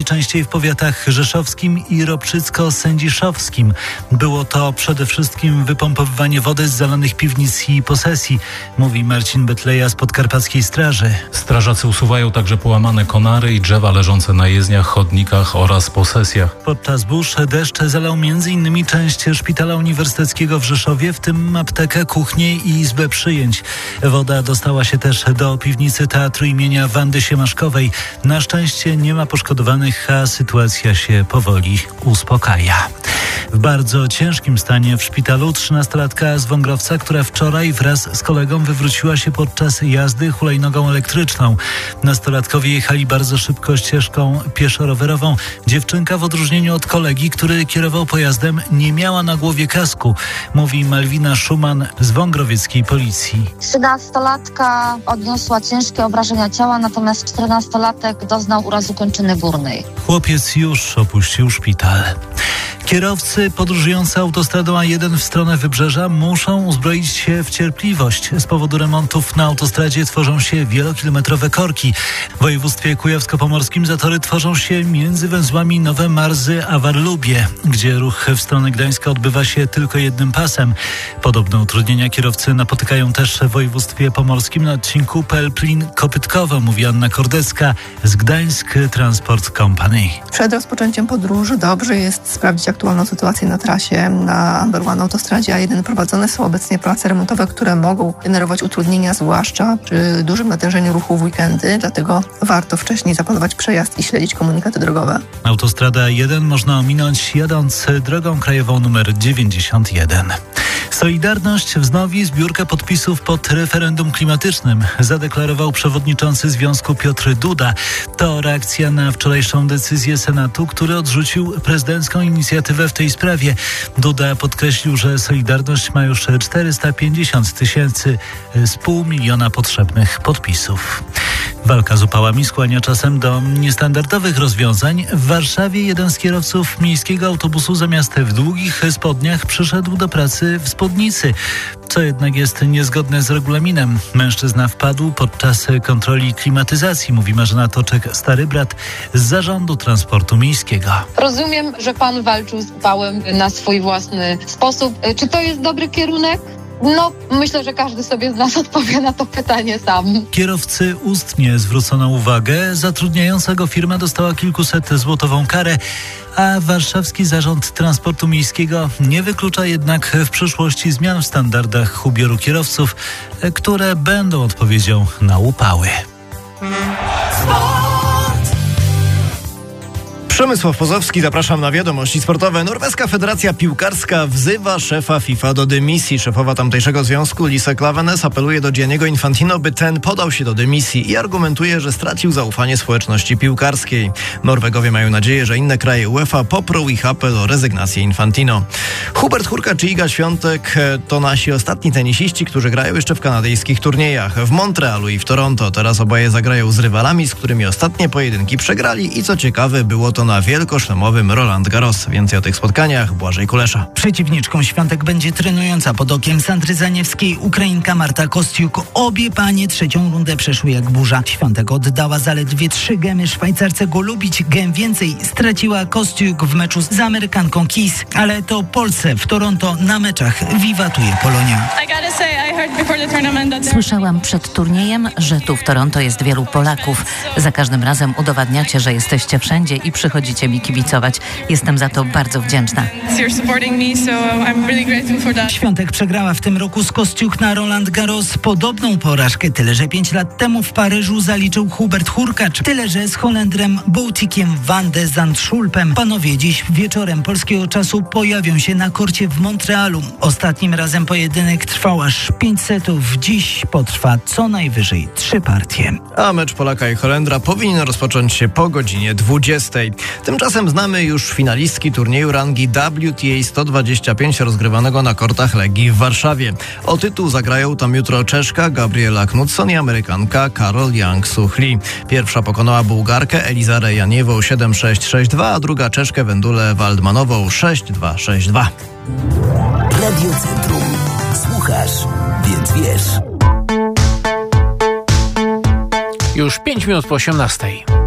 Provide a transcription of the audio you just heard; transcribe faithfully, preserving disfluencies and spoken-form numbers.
najczęściej w powiatach rzeszowskim i ropczycko-sędziszowskim. Było to przede wszystkim wypompowywanie wody z zalanych piwnic i posesji, mówi Marcin Betleja z Podkarpackiej Straży. Strażacy usuwają także połamane konary i drzewa leżące na jezdniach, chodnikach oraz posesjach. Podczas burz deszcz zalał między innymi część Szpitala Uniwersyteckiego w Rzeszowie, w tym aptekę, kuchnię i izbę przyjęć. Woda dostała się też do piwnicy Teatru imienia Wandy Siemaszkowej. Na szczęście nie ma poszkodowanych, a sytuacja się powoli uspokaja. W bardzo ciężkim stanie w szpitalu trzynastolatka z Wągrowca, która wczoraj wraz z kolegą wywróciła się podczas jazdy hulajnogą elektryczną. Nastolatkowie jechali bardzo szybko ścieżką pieszo-rowerową. Dziewczynka w odróżnieniu od kolegi, który kierował pojazdem, nie miała na głowie kasku, mówi Malwina Szuman z wągrowieckiej policji. Trzynastolatka odniosła ciężkie obrażenia ciała, natomiast czternastolatek doznał urazu kończyny górnej. Chłopiec już opuścił szpital. Kierowcy podróżujący autostradą A jeden w stronę Wybrzeża muszą uzbroić się w cierpliwość. Z powodu remontów na autostradzie tworzą się wielokilometrowe korki. W województwie kujawsko-pomorskim zatory tworzą się między węzłami Nowe Marzy a Warlubie, gdzie ruch w stronę Gdańska odbywa się tylko jednym pasem. Podobne utrudnienia kierowcy napotykają też w województwie pomorskim na odcinku Pelplin-Kopytkowo, mówi Anna Kordecka z Gdańsk Transport Company. Przed rozpoczęciem podróży dobrze jest sprawdzić aktualną sytuację na trasie. Na Amber One autostradzie A jeden prowadzone są obecnie prace remontowe, które mogą generować utrudnienia, zwłaszcza przy dużym natężeniu ruchu w weekendy, dlatego warto wcześniej zaplanować przejazd i śledzić komunikaty drogowe. Autostrada A jeden można ominąć jadąc drogą krajową numer dziewięćdziesiąt jeden. Solidarność wznowi zbiórkę podpisów pod referendum klimatycznym, zadeklarował przewodniczący związku Piotr Duda. To reakcja na wczorajszą decyzję Senatu, który odrzucił prezydencką inicjatywę w tej sprawie. Duda podkreślił, że Solidarność ma już czterysta pięćdziesiąt tysięcy z pół miliona potrzebnych podpisów. Walka z upałami skłania czasem do niestandardowych rozwiązań. W Warszawie jeden z kierowców miejskiego autobusu zamiast w długich spodniach przyszedł do pracy w spódnicy, co jednak jest niezgodne z regulaminem. Mężczyzna wpadł podczas kontroli klimatyzacji, mówi Marzena Toczek, stary brat z Zarządu Transportu Miejskiego. Rozumiem, że pan walczył z upałem na swój własny sposób. Czy to jest dobry kierunek? No, myślę, że każdy sobie z nas odpowie na to pytanie sam. Kierowcy ustnie zwrócono uwagę. Zatrudniająca go firma dostała kilkuset złotową karę, a Warszawski Zarząd Transportu Miejskiego nie wyklucza jednak w przyszłości zmian w standardach ubioru kierowców, które będą odpowiedzią na upały. Przemysław Pozowski, zapraszam na wiadomości sportowe. Norweska Federacja Piłkarska wzywa szefa FIFA do dymisji. Szefowa tamtejszego związku Lisa Klavenes apeluje do Gianniego Infantino, by ten podał się do dymisji i argumentuje, że stracił zaufanie społeczności piłkarskiej. Norwegowie mają nadzieję, że inne kraje UEFA poprą ich apel o rezygnację Infantino. Hubert Hurkacz i Iga Świątek to nasi ostatni tenisiści, którzy grają jeszcze w kanadyjskich turniejach. W Montrealu i w Toronto. Teraz oboje zagrają z rywalami, z którymi ostatnie pojedynki przegrali i co ciekawe, było to na wielkoszlemowym Roland Garros. Więcej o tych spotkaniach Błażej Kulesza. Przeciwniczką Świątek będzie trenująca pod okiem Sandry Zaniewskiej Ukrainka Marta Kostiuk. Obie panie trzecią rundę przeszły jak burza. Świątek oddała zaledwie trzy gemy Szwajcarce Golubić. Gem więcej straciła Kostiuk w meczu z Amerykanką Keys. Ale to Polsce w Toronto na meczach wiwatuje Polonia. Słyszałam przed turniejem, że tu w Toronto jest wielu Polaków. Za każdym razem udowadniacie, że jesteście wszędzie i przychodzicie mi kibicować. Jestem za to bardzo wdzięczna. Świątek przegrała w tym roku z Kostiuk na Roland Garros podobną porażkę, tyle że pięć lat temu w Paryżu zaliczył Hubert Hurkacz, tyle że z Holendrem Boutikiem van de Zandschulpem. Panowie dziś wieczorem polskiego czasu pojawią się na korcie w Montrealu. Ostatnim razem pojedynek trwał aż pięć setów. Dziś potrwa co najwyżej trzy partie. A mecz Polaka i Holendra powinien rozpocząć się po godzinie dwudziestej. Tymczasem znamy już finalistki turnieju rangi W T A sto dwadzieścia pięć rozgrywanego na kortach Legii w Warszawie. O tytuł zagrają tam jutro Czeszka Gabriela Knutsson i Amerykanka Karol Young-Suh Lee. Pierwsza pokonała Bułgarkę Elizarę Janiewą siedem sześć sześć dwa, a druga Czeszkę Wendulę Waldmanową sześć dwa sześć dwa. Radio Centrum. Słuchasz, więc wiesz. Już pięć minut po osiemnastej.